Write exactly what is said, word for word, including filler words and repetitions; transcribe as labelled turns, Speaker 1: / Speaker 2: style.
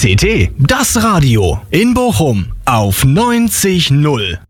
Speaker 1: C T, das Radio in Bochum auf neunzig null.